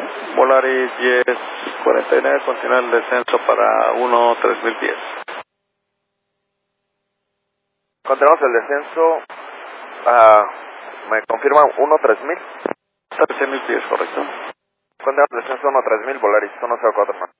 Volaris 1049, continúa el descenso para 1-3000 pies. Continuamos el descenso. ¿Me confirman 1-3000? 13,000 pies, correcto. Continuamos el descenso 1-3000, Volaris 104 más.